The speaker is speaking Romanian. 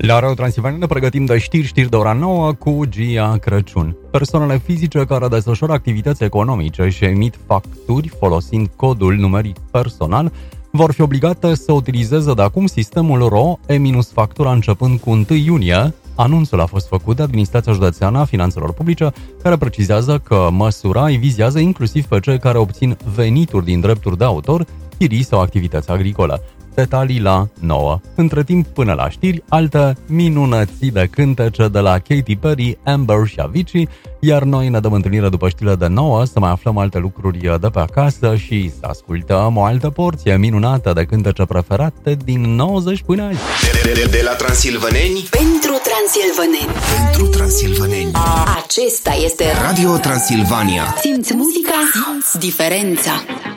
La Radio Transilvania ne pregătim de știri de ora 9 cu Gia Crăciun. Persoanele fizice care desfășoară activități economice și emit facturi folosind codul numeric personal vor fi obligate să utilizeze de acum sistemul RO E-factura începând cu 1 iunie. Anunțul a fost făcut de Administrația Județeană a Finanțelor Publice, care precizează că măsura îi vizează inclusiv pe cei care obțin venituri din drepturi de autor, chirii sau activități agricole. Detalii la 9. Între timp, până la știri, alte minunății de cântece de la Katy Perry, Amber și Avicii, iar noi ne dăm întâlnire după știrile de 9 să mai aflăm alte lucruri de pe acasă și să ascultăm o altă porție minunată de cântece preferate din 90 până azi. De la transilvăneni pentru transilvăneni. Pentru transilvăneni. Acesta este Radio Transilvania. Simți muzica, simți diferența.